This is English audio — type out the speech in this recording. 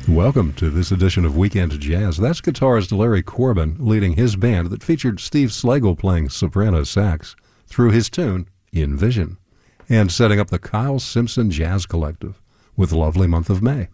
Welcome to this edition of Weekend Jazz. That's guitarist Larry Corbin leading his band that featured Steve Slagle playing soprano sax through his tune, In Vision, and setting up the Kyle Simpson Jazz Collective with Lovely Month of May.